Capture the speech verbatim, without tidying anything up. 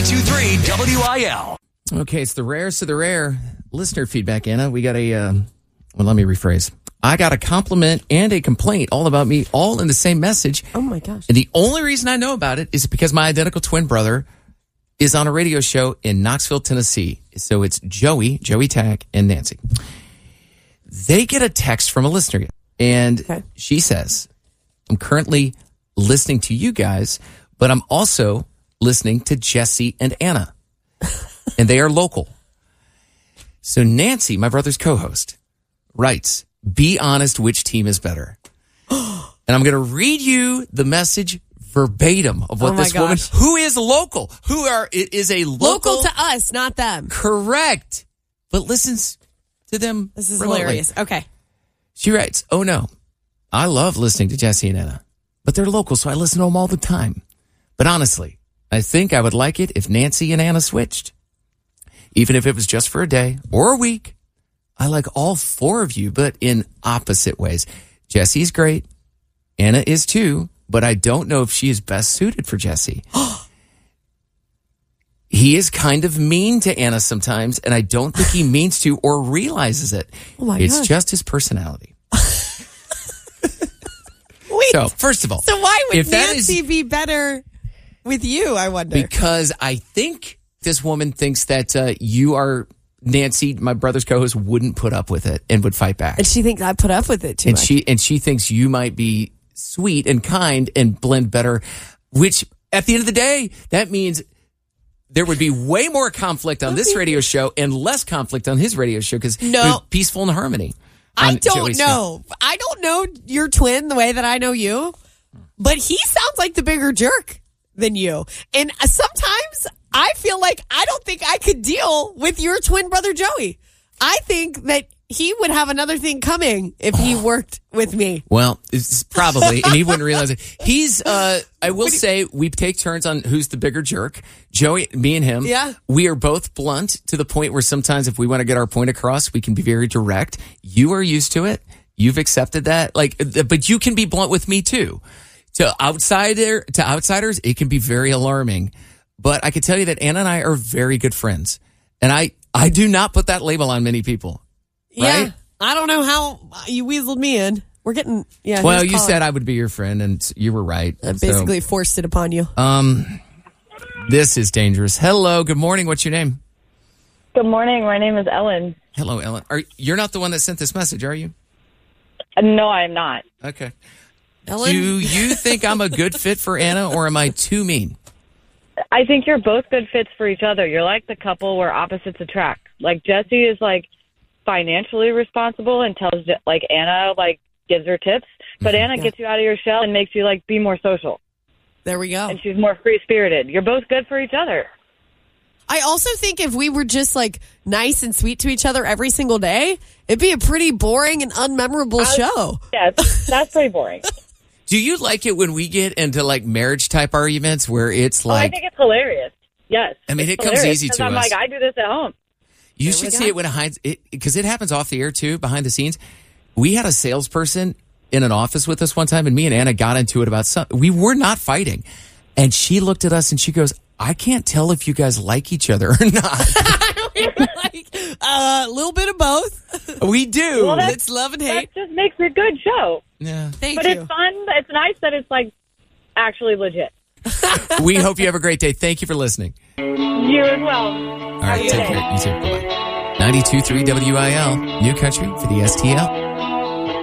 ninety-two point three W I L. Okay, it's the rarest of the rare listener feedback, Anna. We got a, uh, well, let me rephrase. I got a compliment and a complaint all about me, all in the same message. Oh, my gosh. And the only reason I know about it is because my identical twin brother is on a radio show in Knoxville, Tennessee. So it's Joey, Joey Tack, and Nancy. They get a text from a listener, and okay. She says, I'm currently listening to you guys, but I'm also listening to Jesse and Anna. And they are local. So Nancy, my brother's co-host, writes, be honest, which team is better? And I'm going to read you the message verbatim of what oh this gosh. woman, who is local, who are is a local, local to us, not them. Correct. But listens to them. This is remotely. Hilarious. Okay. She writes, oh no, I love listening to Jesse and Anna, but they're local, so I listen to them all the time. But honestly, I think I would like it if Nancy and Anna switched. Even if it was just for a day or a week. I like all four of you, but in opposite ways. Jesse's great. Anna is too, but I don't know if she is best suited for Jesse. He is kind of mean to Anna sometimes, and I don't think he means to or realizes it. Oh my it's gosh. just his personality. Wait. So, first of all. So why would if that Nancy is, be better with you, I wonder? Because I think this woman thinks that uh, you are... Nancy, my brother's co-host, wouldn't put up with it and would fight back. And she thinks I put up with it too and much. She, and she thinks you might be sweet and kind and blend better, which at the end of the day, that means there would be way more conflict on this radio show and less conflict on his radio show because no. there's peaceful and harmony. I don't Joey's know. Show. I don't know your twin the way that I know you, but he sounds like the bigger jerk than you. And sometimes I feel like I don't think I could deal with your twin brother, Joey. I think that he would have another thing coming if he worked with me. Well, it's probably, and he wouldn't realize it. He's, uh, I will say, we take turns on who's the bigger jerk. Joey, me and him. Yeah. We are both blunt to the point where sometimes if we want to get our point across, we can be very direct. You are used to it. You've accepted that. Like, but you can be blunt with me too. To outsider, to outsiders, it can be very alarming. But I can tell you that Anna and I are very good friends. And I, I do not put that label on many people. Yeah. Right? I don't know how you weaseled me in. We're getting, yeah. Well, you said I would be your friend, and you were right. I basically so, forced it upon you. Um, this is dangerous. Hello, good morning. What's your name? Good morning. My name is Ellen. Hello, Ellen. Are You're not the one that sent this message, are you? Uh, no, I'm not. Okay. Ellen? Do you think I'm a good fit for Anna, or am I too mean? I think you're both good fits for each other. You're like the couple where opposites attract. Like, Jesse is, like, financially responsible and tells, like, Anna, like, gives her tips. But Anna yeah. gets you out of your shell and makes you, like, be more social. There we go. And she's more free-spirited. You're both good for each other. I also think if we were just, like, nice and sweet to each other every single day, it'd be a pretty boring and unmemorable was, show. Yeah, that's pretty boring. Do you like it when we get into, like, marriage-type arguments where it's like... Oh, I think it's hilarious. Yes. I mean, it hilarious, comes easy to I'm us. I'm like, I do this at home. You there should see it when it hides... Because it, it happens off the air, too, behind the scenes. We had a salesperson in an office with us one time, and me and Anna got into it about something. We were not fighting. And she looked at us, and she goes, I can't tell if you guys like each other or not. We were like, a uh, little bit of both. We do. Well, it's love and hate. That just makes it a good show. Yeah. Thank but you. But it's fun. It's nice that it's, like, actually legit. We hope you have a great day. Thank you for listening. You as well. All right, take care. You too. Bye-bye. ninety-two point three W I L, New Country for the S T L.